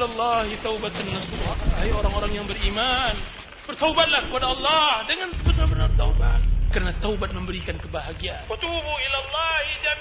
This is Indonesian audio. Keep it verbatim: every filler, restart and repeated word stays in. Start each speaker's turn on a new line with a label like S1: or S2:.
S1: ilallahi taubatan nasuha. Hai orang-orang yang beriman, bertaubatlah kepada Allah dengan sebenar-benar taubat, karena taubat memberikan kebahagiaan. Wa tubu ilallahi